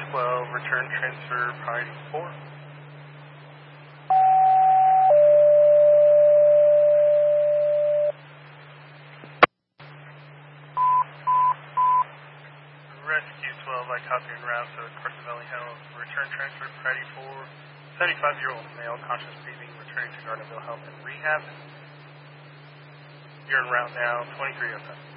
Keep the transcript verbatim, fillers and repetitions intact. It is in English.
twelve, return transfer, priority four. Rescue twelve, I copy en route to Carson Valley Health, return transfer, priority four. seventy-five-year-old male, conscious breathing, returning to Gardenville Health and Rehab. You're en route now, twenty-three oh seven.